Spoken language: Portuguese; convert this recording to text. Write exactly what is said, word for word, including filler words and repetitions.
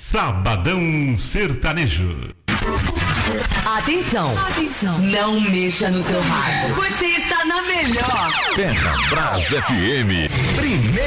Sabadão Sertanejo. Atenção, atenção, não mexa no seu rádio. Você está na melhor. Ferrabras F M, primeiro